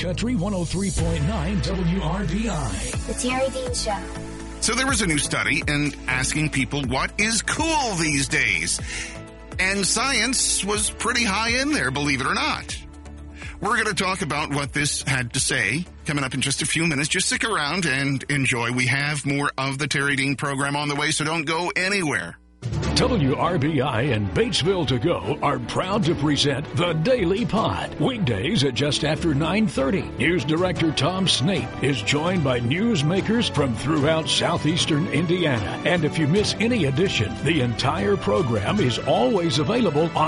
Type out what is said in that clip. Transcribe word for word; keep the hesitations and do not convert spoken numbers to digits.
Country one oh three point nine W R B I. The Terry Dean Show. So there was a new study and asking people what is cool these days. And science was pretty high in there, believe it or not. We're going to talk about what this had to say coming up in just a few minutes. Just stick around and enjoy. We have more of the Terry Dean program on the way, so don't go anywhere. W R B I and Batesville To Go are proud to present The Daily Pod. Weekdays at just after nine thirty. News Director Tom Snape is joined by newsmakers from throughout southeastern Indiana. And if you miss any edition, the entire program is always available on